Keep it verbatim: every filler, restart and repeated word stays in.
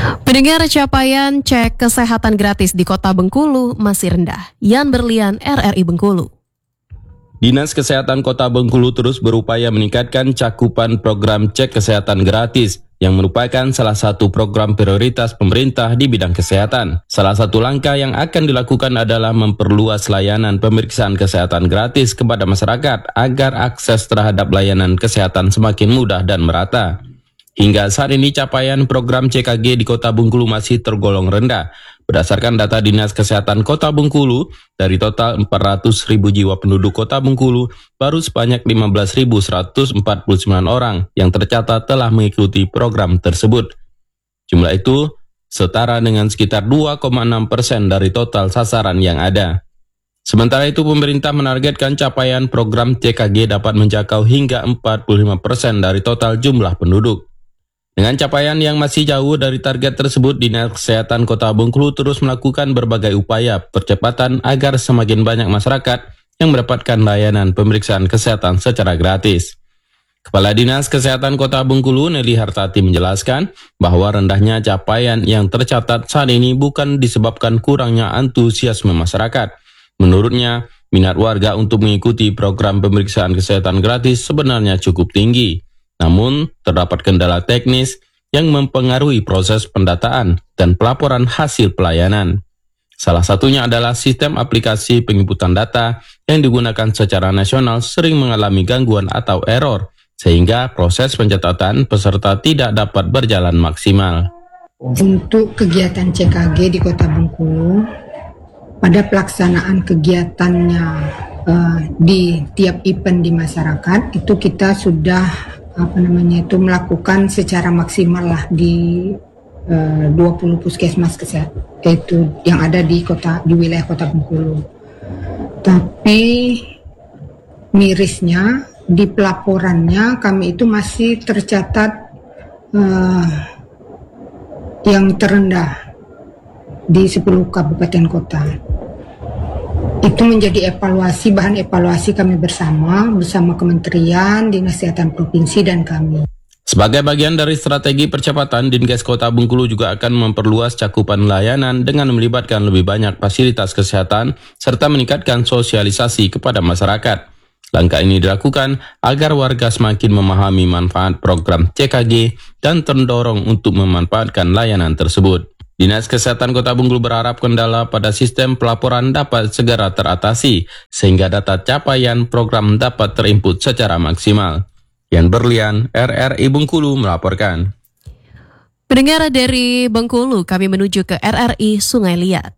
Pendengar, capaian cek kesehatan gratis di Kota Bengkulu masih rendah. Yan Berlian, R R I Bengkulu. Dinas Kesehatan Kota Bengkulu terus berupaya meningkatkan cakupan program cek kesehatan gratis yang merupakan salah satu program prioritas pemerintah di bidang kesehatan. Salah satu langkah yang akan dilakukan adalah memperluas layanan pemeriksaan kesehatan gratis kepada masyarakat agar akses terhadap layanan kesehatan semakin mudah dan merata. Hingga saat ini capaian program C K G di Kota Bengkulu masih tergolong rendah. Berdasarkan data Dinas Kesehatan Kota Bengkulu, dari total empat ratus ribu jiwa penduduk Kota Bengkulu, baru sebanyak lima belas ribu seratus empat puluh sembilan orang yang tercatat telah mengikuti program tersebut. Jumlah itu setara dengan sekitar dua koma enam persen dari total sasaran yang ada. Sementara itu, pemerintah menargetkan capaian program C K G dapat menjangkau hingga empat puluh lima persen dari total jumlah penduduk. Dengan capaian yang masih jauh dari target tersebut, Dinas Kesehatan Kota Bengkulu terus melakukan berbagai upaya percepatan agar semakin banyak masyarakat yang mendapatkan layanan pemeriksaan kesehatan secara gratis. Kepala Dinas Kesehatan Kota Bengkulu, Nelly Hartati, menjelaskan bahwa rendahnya capaian yang tercatat saat ini bukan disebabkan kurangnya antusiasme masyarakat. Menurutnya, minat warga untuk mengikuti program pemeriksaan kesehatan gratis sebenarnya cukup tinggi. Namun, terdapat kendala teknis yang mempengaruhi proses pendataan dan pelaporan hasil pelayanan. Salah satunya adalah sistem aplikasi penginputan data yang digunakan secara nasional sering mengalami gangguan atau error, sehingga proses pencatatan peserta tidak dapat berjalan maksimal. Untuk kegiatan C K G di Kota Bengkulu, pada pelaksanaan kegiatannya uh, di tiap event di masyarakat, itu kita sudah apa namanya itu melakukan secara maksimal lah di uh, dua puluh puskesmas kesehatan itu yang ada di kota di wilayah Kota Bengkulu. Tapi mirisnya di pelaporannya kami itu masih tercatat uh, yang terendah di sepuluh kabupaten kota. Itu menjadi evaluasi, bahan evaluasi kami bersama, bersama Kementerian, Dinas Kesehatan Provinsi, dan kami. Sebagai bagian dari strategi percepatan, Dinkes Kota Bengkulu juga akan memperluas cakupan layanan dengan melibatkan lebih banyak fasilitas kesehatan, serta meningkatkan sosialisasi kepada masyarakat. Langkah ini dilakukan agar warga semakin memahami manfaat program C K G dan terdorong untuk memanfaatkan layanan tersebut. Dinas Kesehatan Kota Bengkulu berharap kendala pada sistem pelaporan dapat segera teratasi, sehingga data capaian program dapat terinput secara maksimal. Yan Berlian, R R I Bengkulu melaporkan. Pendengar, dari Bengkulu, kami menuju ke R R I Sungai Liat.